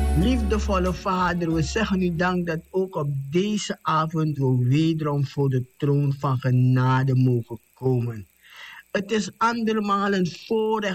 Liefdevolle Vader, we zeggen u dank dat ook op deze avond we wederom voor de troon van genade mogen komen. Het is andermaal een voorrecht